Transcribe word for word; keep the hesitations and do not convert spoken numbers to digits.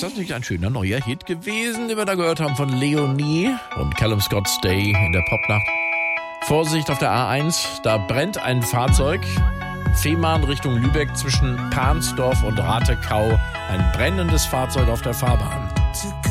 ist das natürlich ein schöner neuer Hit gewesen, den wir da gehört haben von Leonie und Callum Scott's Day in der Popnacht. Vorsicht auf der A eins, da brennt ein Fahrzeug. Fehmarn Richtung Lübeck zwischen Pansdorf und Ratekau. Ein brennendes Fahrzeug auf der Fahrbahn.